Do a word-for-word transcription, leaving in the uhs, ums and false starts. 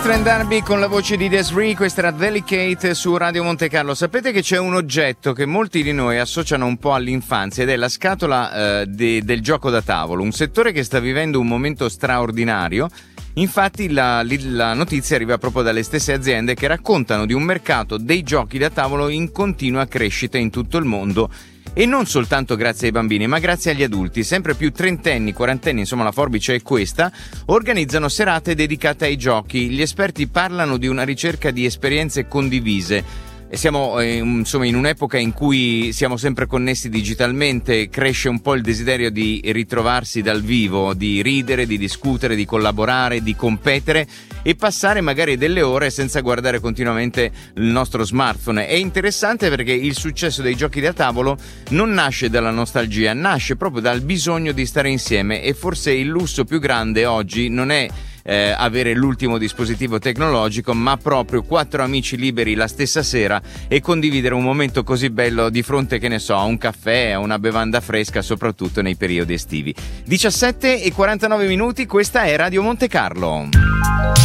Trent D'Arby con la voce di Desiree, questa era Delicate su Radio Monte Carlo. Sapete che c'è un oggetto che molti di noi associano un po' all'infanzia ed è la scatola eh, de, del gioco da tavolo, un settore che sta vivendo un momento straordinario. Infatti la, la notizia arriva proprio dalle stesse aziende che raccontano di un mercato dei giochi da tavolo in continua crescita in tutto il mondo. E non soltanto grazie ai bambini, ma grazie agli adulti. Sempre più trentenni, quarantenni, insomma la forbice è questa, organizzano serate dedicate ai giochi. Gli esperti parlano di una ricerca di esperienze condivise. E siamo eh, insomma in un'epoca in cui siamo sempre connessi digitalmente, cresce un po' il desiderio di ritrovarsi dal vivo, di ridere, di discutere, di collaborare, di competere e passare magari delle ore senza guardare continuamente il nostro smartphone. È interessante perché il successo dei giochi da tavolo non nasce dalla nostalgia, nasce proprio dal bisogno di stare insieme, e forse il lusso più grande oggi non è Eh, avere l'ultimo dispositivo tecnologico, ma proprio quattro amici liberi la stessa sera e condividere un momento così bello di fronte, che ne so, a un caffè, a una bevanda fresca, soprattutto nei periodi estivi. diciassette e quarantanove minuti, questa è Radio Monte Carlo.